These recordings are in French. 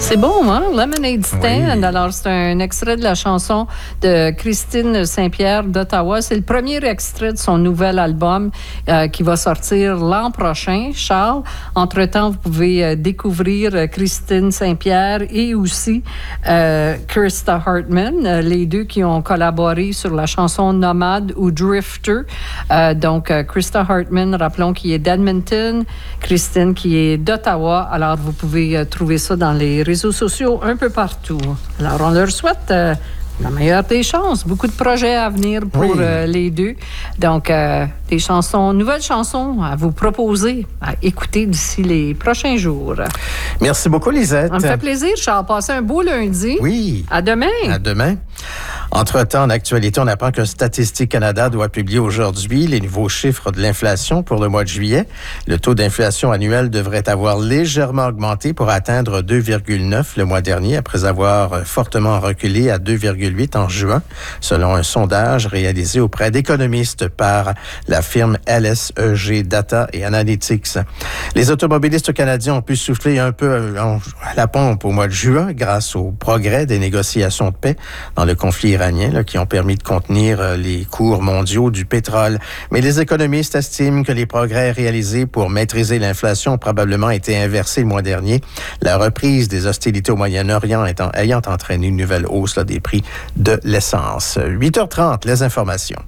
C'est bon, hein? Lemonade Stand. Oui. Alors, c'est un extrait de la chanson de Christine Saint-Pierre d'Ottawa. C'est le premier extrait de son nouvel album qui va sortir l'an prochain, Charles. Entre-temps, vous pouvez découvrir Christine Saint-Pierre et aussi Krista Hartman, les deux qui ont collaboré sur la chanson Nomade ou Drifter. Donc, Krista Hartman, rappelons, qui est d'Edmonton, Christine qui est d'Ottawa. Alors, vous pouvez trouver ça dans les réseaux sociaux un peu partout. Alors, on leur souhaite la meilleure des chances. Beaucoup de projets à venir pour les deux. Donc, des chansons, nouvelles chansons à vous proposer, à écouter d'ici les prochains jours. Merci beaucoup, Lisette. Ça me fait plaisir, Charles. Passez un beau lundi. Oui. À demain. À demain. Entre-temps, en actualité, on apprend que Statistique Canada doit publier aujourd'hui les nouveaux chiffres de l'inflation pour le mois de juillet. Le taux d'inflation annuel devrait avoir légèrement augmenté pour atteindre 2,9 le mois dernier, après avoir fortement reculé à 2,8 en juin, selon un sondage réalisé auprès d'économistes par la firme LSEG Data et Analytics. Les automobilistes canadiens ont pu souffler un peu à la pompe au mois de juin grâce au progrès des négociations de paix dans le conflit iranien qui ont permis de contenir les cours mondiaux du pétrole. Mais les économistes estiment que les progrès réalisés pour maîtriser l'inflation ont probablement été inversés le mois dernier, la reprise des hostilités au Moyen-Orient ayant entraîné une nouvelle hausse des prix de l'essence. 8h30, les informations.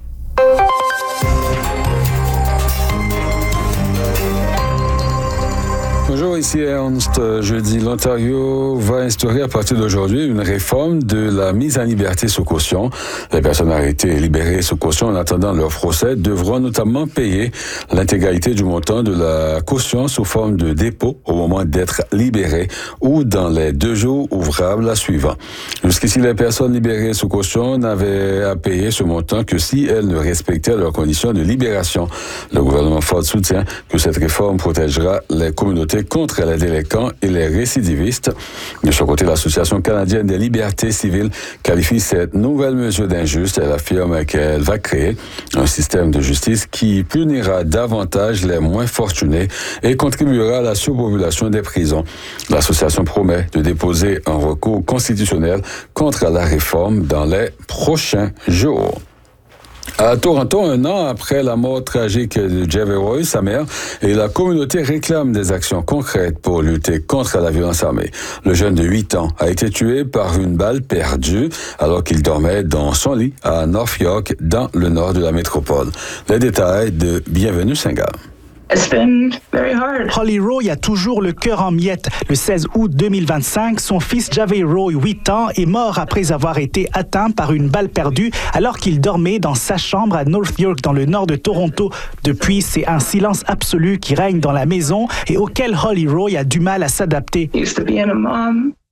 Bonjour, ici Ernst. Jeudi, l'Ontario va instaurer à partir d'aujourd'hui une réforme de la mise en liberté sous caution. Les personnes arrêtées et libérées sous caution en attendant leur procès devront notamment payer l'intégralité du montant de la caution sous forme de dépôt au moment d'être libérées ou dans les 2 jours ouvrables suivants. Jusqu'ici, les personnes libérées sous caution n'avaient à payer ce montant que si elles ne respectaient leurs conditions de libération. Le gouvernement Ford soutient que cette réforme protégera les communautés contre les délinquants et les récidivistes. De son côté, l'Association canadienne des libertés civiles qualifie cette nouvelle mesure d'injuste. Elle affirme qu'elle va créer un système de justice qui punira davantage les moins fortunés et contribuera à la surpopulation des prisons. L'association promet de déposer un recours constitutionnel contre la réforme dans les prochains jours. À Toronto, 1 an après la mort tragique de Javier Roy, sa mère et la communauté réclament des actions concrètes pour lutter contre la violence armée. Le jeune de 8 ans a été tué par une balle perdue alors qu'il dormait dans son lit à North York, dans le nord de la métropole. Les détails de Bienvenue Singa. It's been very hard. Holly Roy a toujours le cœur en miettes. Le 16 août 2025, son fils Javier Roy, 8 ans, est mort après avoir été atteint par une balle perdue alors qu'il dormait dans sa chambre à North York, dans le nord de Toronto. Depuis, c'est un silence absolu qui règne dans la maison et auquel Holly Roy a du mal à s'adapter. Used to being a mom.